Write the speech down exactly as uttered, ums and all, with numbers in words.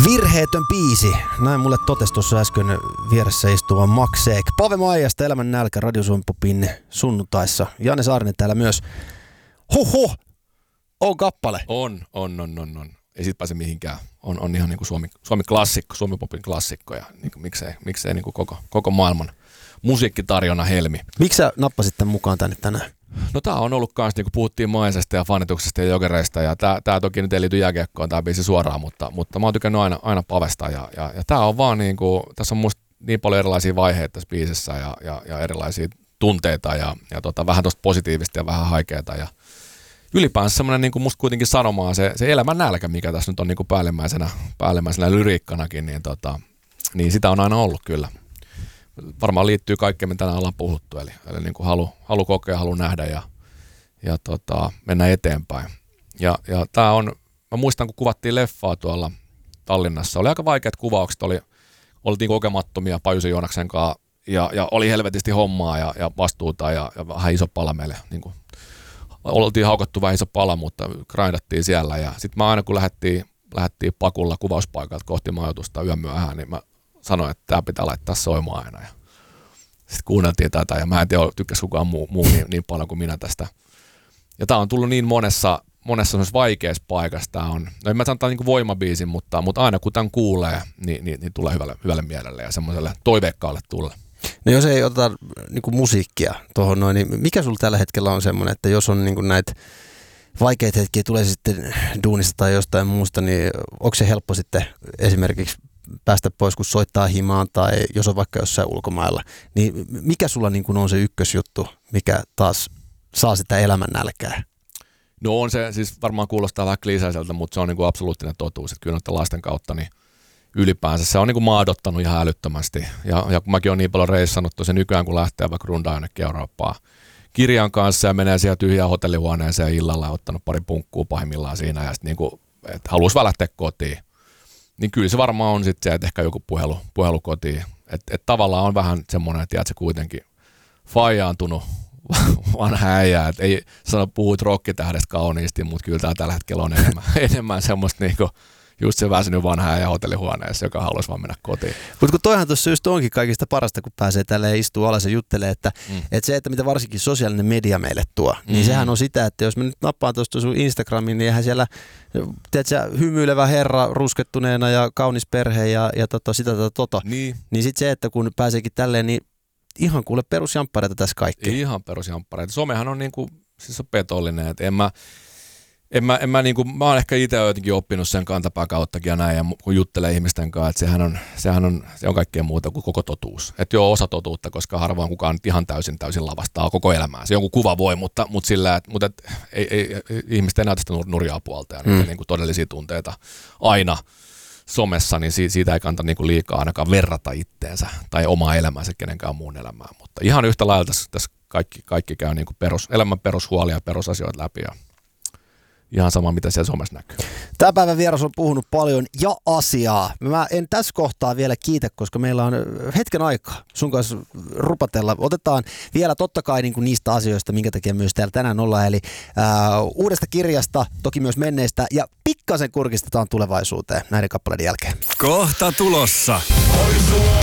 Virheetön biisi. Näin mulle totesi tuossa äsken vieressä istuva Maxek. Pave Maijasta Elämän nälkä Radio Suomi Popin sunnuntaissa. Janne Saarinen täällä myös. Huhhuh! On kappale. On, on, on, on, on. Ei siitä pääse mihinkään. On, on ihan niin kuin Suomi, Suomi klassikko, Suomi Popin klassikko ja niin kuin miksei, miksei niin kuin koko, koko maailman musiikkitarjona helmi. Miksi sä nappasit tämän mukaan tänne tänään? No tää on ollut kans, niin kuin puhuttiin Maisesta ja fanituksesta ja jokereista ja tää, tää toki nyt ei liity jääkiekkoon tää biisi suoraan, mutta, mutta mä oon tykännyt aina, aina Pavesta ja, ja, ja tää on vaan niin kuin, tässä on musta niin paljon erilaisia vaiheita tässä biisissä ja, ja, ja erilaisia tunteita ja, ja tota, vähän tosta positiivista ja vähän haikeeta ja ylipäänsä semmoinen niin kuin musta kuitenkin sanomaa se, se elämän nälkä, mikä tässä nyt on niin kuin päällimmäisenä, päällimmäisenä lyriikkanakin, niin, tota, niin sitä on aina ollut kyllä. Varmaan liittyy kaikkeen, mitä tänään ollaan puhuttu, eli, eli niin kuin halu, halu kokea, halu nähdä ja, ja tota, mennä eteenpäin. Ja, ja tää on, mä muistan, kun kuvattiin leffaa tuolla Tallinnassa, oli aika vaikeat kuvaukset, oli, oltiin kokemattomia Pajusen Joonaksen kanssa, ja, ja oli helvetisti hommaa ja, ja vastuuta ja, ja vähän iso pala meille. Niin kuin, oltiin haukattu vähän iso pala, mutta grindattiin siellä, ja sitten mä aina kun lähdettiin, lähdettiin pakulla kuvauspaikalta kohti majoitusta yömyöhään, niin mä sanoin, että tää pitää laittaa soimaan aina. Sitten kuunneltiin tätä ja mä en tiedä, tykkäsi kukaan muu, muu niin, niin paljon kuin minä tästä. Ja tää on tullut niin monessa, monessa vaikeassa paikassa. Tää on, no en mä sanoa niin kuin voimabiisin, mutta, mutta aina kun tämän kuulee, niin, niin, niin tulee hyvälle, hyvälle mielelle ja semmoiselle toiveikkaalle tulle. No jos ei oteta niin kuin musiikkia tuohon noin, niin mikä sulla tällä hetkellä on semmoinen, että jos on niin kuin näitä vaikeita hetkiä, tulee sitten duunista tai jostain muusta, niin onko se helppo sitten esimerkiksi päästä pois, kun soittaa himaan tai jos on vaikka jossain ulkomailla, niin mikä sulla niin kuin on se ykkösjuttu, mikä taas saa sitä elämän nälkää? No on se, siis varmaan kuulostaa vähän kliiseiseltä, mutta se on niin kuin absoluuttinen totuus, että kyllä noiden lasten kautta niin ylipäänsä se on niin kuin maadottanut ihan älyttömästi. Ja, ja kun mäkin olen niin paljon reissannut tosi nykyään, kun lähtee vaikka rundaa jonnekin Eurooppaan kirjan kanssa ja menee siellä tyhjään hotellihuoneeseen illalla ja ottanut pari punkkuu pahimmillaan siinä ja sitten niin kuin, että haluaisi vaan lähteä kotiin. Niin kyllä se varmaan on sitten se, että ehkä joku puhelu, puhelu kotiin. Että et tavallaan on vähän semmoinen, että tiedät, se kuitenkin faijaantunut vanha äijä. Että ei sano, puhuit rokkitähdestä kauniisti, mutta kyllä tää tällä hetkellä on enemmän, enemmän semmoista niinku just se väsynyt vanha äijä hotellihuoneessa, joka haluaisi vaan mennä kotiin. Mutta kun toihan tuossa just onkin kaikista parasta, kun pääsee tälleen istuu alas ja juttelee, että Mm. et se, että mitä varsinkin sosiaalinen media meille tuo, niin Mm. sehän on sitä, että jos mä nyt nappaan tuosta sun Instagramiin, niin eihän siellä, tiedätkö, hymyilevä herra ruskettuneena ja kaunis perhe ja, ja tota, sitä tota, tota. Niin. Niin sit se, että kun pääseekin tälleen, niin ihan kuule perusjamppareita tässä kaikki. Ihan perusjamppareita. Somehan on niinku, siis on petollinen, että en mä, en mä, en mä, niinku, mä oon ehkä itse jotenkin oppinut sen kantapään kauttakin ja näin, ja kun juttelee ihmisten kanssa, että sehän on, sehän on, se on kaikkea muuta kuin koko totuus. Että joo, osa totuutta, koska harvoin kukaan nyt ihan täysin täysin lavastaa koko elämää. Se jonkun kuva voi, mutta, mutta sillä, että, mutta et, ei, ei, ihmiset ei näytä sitä nurjaa puolta ja mm. niitä niinku todellisia tunteita aina somessa, niin siitä ei kannata niinku liikaa ainakaan verrata itteensä tai omaa elämäänsä kenenkään muun elämään. Mutta ihan yhtä lailla tässä, tässä kaikki, kaikki käy niinku perus, elämän perushuolia ja perusasioita läpi ja ihan sama, mitä siellä somessa näkyy. Tämä päivän vieras on puhunut paljon ja asiaa. Mä en tässä kohtaa vielä kiitä, koska meillä on hetken aikaa sun kanssa rupatella. Otetaan vielä totta kai niin kuin niistä asioista, minkä takia myös täällä tänään ollaan. Eli ää, uudesta kirjasta, toki myös menneistä ja pikkasen kurkistetaan tulevaisuuteen näiden kappaleiden jälkeen. Kohta tulossa.